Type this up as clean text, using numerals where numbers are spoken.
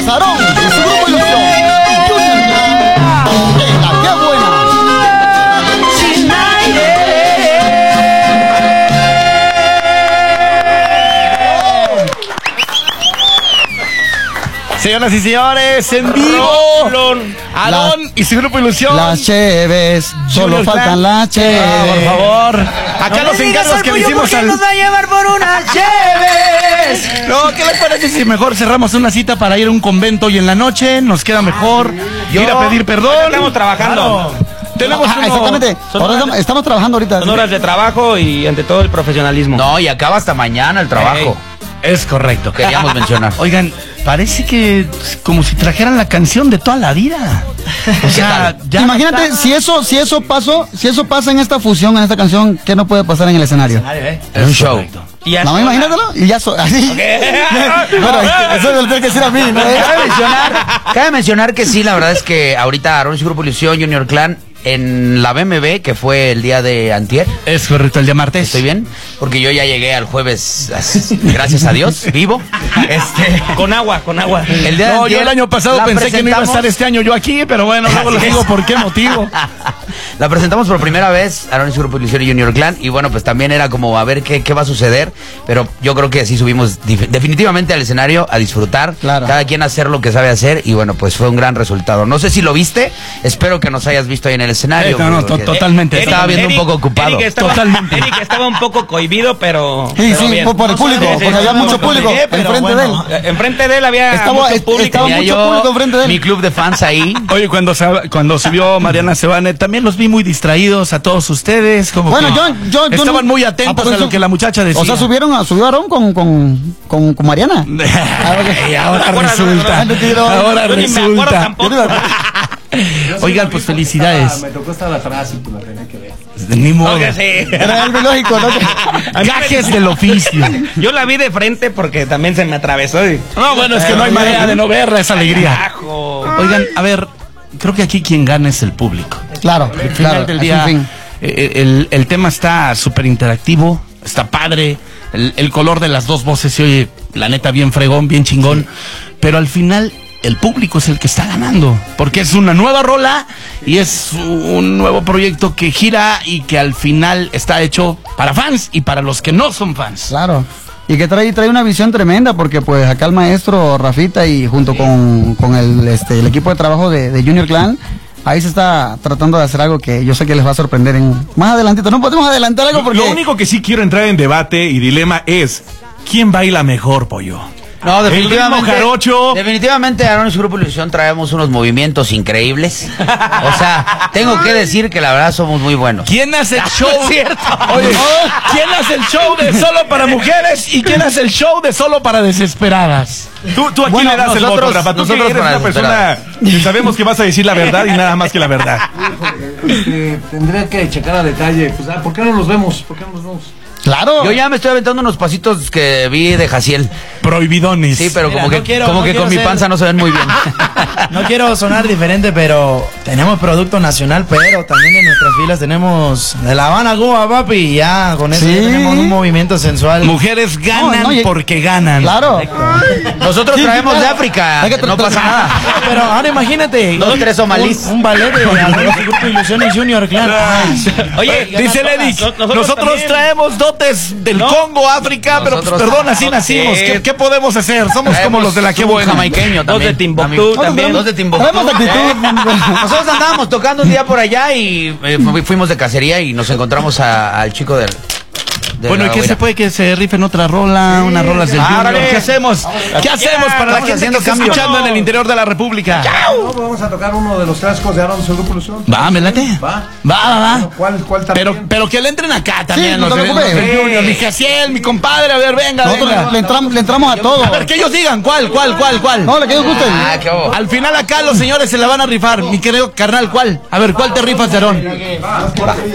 señores, Aarón y su grupo Ilusión. Junior Clan. Venga, qué buena. Señoras y señores, en vivo, Aarón y su grupo Ilusión. Las cheves, solo faltan las cheves. Por favor. Acá los encargos que le hicimos al... nos va a llevar por unas cheves. No, ¿qué les parece si mejor cerramos una cita para ir a un convento y en la noche nos queda mejor ir a pedir perdón? Estamos trabajando. Tenemos exactamente. Ahora estamos trabajando ahorita. Son horas de trabajo y ante todo el profesionalismo. No, y acaba hasta mañana el trabajo. Es correcto. Queríamos mencionar. Oigan, parece que como si trajeran la canción de toda la vida. O sea, ya imagínate está. si eso pasa en esta fusión, en esta canción, ¿qué no puede pasar en el escenario? Es un show. Correcto. Y ya No, imagínatelo y ya así. Bueno, eso me lo tengo que decir a mí, ¿no? Cabe mencionar que sí, la verdad es que ahorita Aarón y su grupo Ilusión, Junior Clan, en la BMB, que fue el día de antier. Es correcto, el día martes. ¿Estoy bien? Porque yo ya llegué al jueves, gracias a Dios, vivo. Con agua. El día de No, antier, yo el año pasado la pensé que no iba a estar presentamos. este año yo aquí, pero bueno, luego les digo por qué motivo. La presentamos por primera vez, Aarón y su grupo Ilusión y Junior Clan, y bueno, pues también era como a ver qué va a suceder, pero yo creo que sí subimos definitivamente al escenario a disfrutar, Claro. cada quien a hacer lo que sabe hacer, y bueno, pues fue un gran resultado. No sé si lo viste, espero que nos hayas visto ahí en el escenario. No, porque totalmente. Estaba viendo un poco ocupado. Eric estaba un poco cohibido, pero... Sí, pero bien. por el público, porque había mucho público enfrente de él. Enfrente de él había Estaba mucho público. mucho público enfrente de él. Mi club de fans ahí. Oye, cuando subió Mariana Sebane, también los vi muy distraídos a todos ustedes. Como Bueno, que yo estaban no- muy atentos a lo que la muchacha decía. O sea, subió Aarón con Mariana. Y ahora acuerdas? resulta. Ahora Yo ni me acuerdo resulta. tampoco. Oigan, pues felicidades. Me tocó estar atrás y pues la tenía que ver. Ni modo. Ok, sí. Era algo lógico, ¿no? Gajes del oficio. Yo la vi de frente porque también se me atravesó. No, bueno, es que no hay manera de no verla esa alegría. Carajo. Oigan, a ver, creo que aquí quien gana es el público. Claro, Al final claro. del es día, un fin. el tema está súper interactivo, está padre, el color de las dos voces se oye, la neta, bien fregón, bien chingón, pero al final el público es el que está ganando, porque es una nueva rola y es un nuevo proyecto que gira y que al final está hecho para fans y para los que no son fans. Claro. Y que trae una visión tremenda, porque pues acá el maestro Rafita y junto con el equipo de trabajo de Junior Clan, ahí se está tratando de hacer algo que yo sé que les va a sorprender más adelantito. No podemos adelantar algo porque... Lo único que sí quiero entrar en debate y dilema es ¿quién baila mejor, pollo? No, definitivamente. El ritmo jarocho. Definitivamente, Aarón y su grupo Ilusión traemos unos movimientos increíbles. O sea, tengo que decir que la verdad somos muy buenos. ¿Quién hace el show? cierto. Oye, ¿quién hace el show de solo para mujeres y quién hace el show de solo para desesperadas? Tú a quién Bueno, le das el nosotros- voto, Rafa. Tú que nosotros eres para una persona que sabemos que vas a decir la verdad y nada más que la verdad. Tendría que checar a detalle. Pues, ¿por qué no los vemos? Claro. Yo ya me estoy aventando unos pasitos que vi de Jaciel. Prohibidones. Sí, pero Mira, como que, no quiero- como no que quiero con mi ser- panza no se ven muy bien. No quiero sonar diferente, pero tenemos producto nacional, pero también en nuestras filas tenemos de La Habana, Cuba, papi, y ya con eso Sí. ya tenemos un movimiento sensual. Mujeres ganan No, porque ganan. Claro. Nosotros Sí, traemos claro. de África. Hay que No pasa nada. Pero ahora imagínate. 2, 3 somalíes. Un ballet de Aarón, su grupo Ilusiones Junior Clan. Oye, Dice el Eric, nosotros también. traemos dotes del Congo, África, pero pues, Nosotros- perdón, así nacimos. ¿Qué podemos hacer? Somos como Traemos los de la que un buena. jamaiqueño Dos también. de Timbuktu también. Dos de Timbuktu. Traemos actitud. Nosotros andábamos tocando un día por allá y fuimos de cacería y nos encontramos al chico del... Bueno, ¿y qué se puede que se rifen otra rola? Unas rolas del Junior. Árale. ¿Qué hacemos? ¿Qué hacemos para la Estamos gente haciendo que está cambio. escuchando en el interior de la República? No, vamos a tocar uno de los clásicos de Aarón, su grupo Ilusión. Va, me late. Va. Va. ¿Cuál también? Pero que le entren acá también. Sí, no los te de preocupes. Junior, mi Jaciel, mi compadre. A ver, venga, Nosotros venga. le entramos a todo. A ver, que ellos digan cuál. No, le que ellos gusten. Ah, qué bobo. Al final acá los señores se la van a rifar. Mi querido carnal, ¿cuál? A ver, ¿cuál te rifas de Aarón?